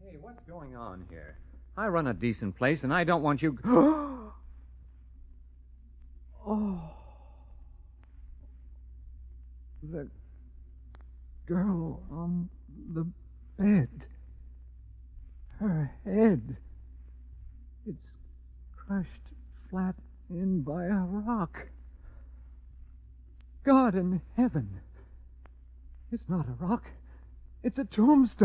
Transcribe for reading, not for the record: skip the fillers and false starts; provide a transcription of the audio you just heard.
Hey, what's going on here? I run a decent place, and I don't want you... Oh. The girl on the bed. Her head. It's crushed flat in by a rock. God in heaven. It's not a rock. It's a tombstone.